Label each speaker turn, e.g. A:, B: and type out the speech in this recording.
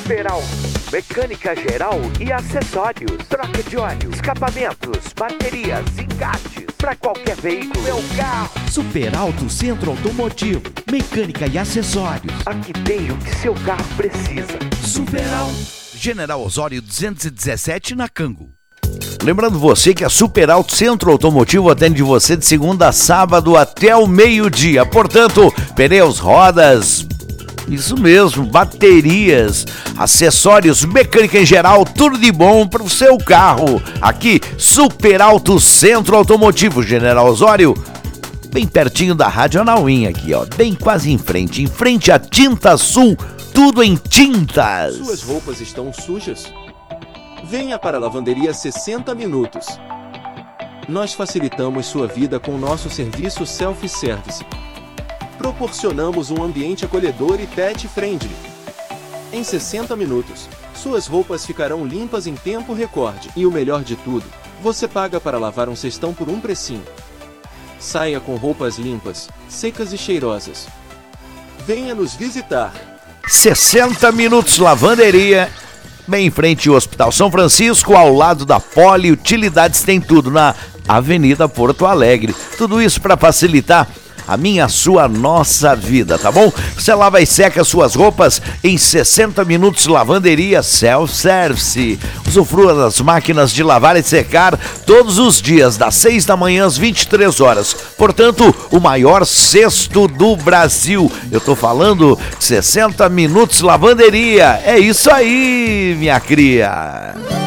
A: Super Alto, mecânica geral e acessórios, troca de óleo, escapamentos, baterias, engates, para qualquer veículo é o carro.
B: Super Alto Centro Automotivo, mecânica e acessórios.
A: Aqui tem o que seu carro precisa.
B: Super Alto.
C: General Osório 217 na Cango. Lembrando você que a Super Alto Centro Automotivo atende você de segunda a sábado até o meio-dia. Portanto, pneus, rodas, isso mesmo, baterias, acessórios, mecânica em geral, tudo de bom para o seu carro. Aqui, Super Alto Centro Automotivo, General Osório, bem pertinho da Rádio Anauim aqui, ó, bem quase em frente à Tinta Sul, tudo em tintas.
D: Suas roupas estão sujas? Venha para a Lavanderia 60 Minutos. Nós facilitamos sua vida com o nosso serviço self-service. Proporcionamos um ambiente acolhedor e pet-friendly. Em 60 minutos, suas roupas ficarão limpas em tempo recorde. E o melhor de tudo, você paga para lavar um cestão por um precinho. Saia com roupas limpas, secas e cheirosas. Venha nos visitar.
C: 60 Minutos Lavanderia, bem em frente ao Hospital São Francisco, ao lado da Poli Utilidades, tem tudo na Avenida Porto Alegre. Tudo isso para facilitar a minha, sua, nossa vida, tá bom? Você lava e seca suas roupas em 60 minutos, lavanderia self-service. Usufrua das máquinas de lavar e secar todos os dias, das 6 da manhã às 23 horas. Portanto, o maior cesto do Brasil. Eu tô falando 60 minutos, lavanderia. É isso aí, minha cria.